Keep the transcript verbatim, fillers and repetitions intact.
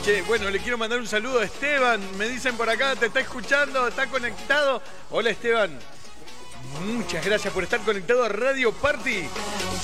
Che, bueno, le quiero mandar un saludo a Esteban. Me dicen por acá, te está escuchando, está conectado. Hola, Esteban. Muchas gracias por estar conectado a Radio Party.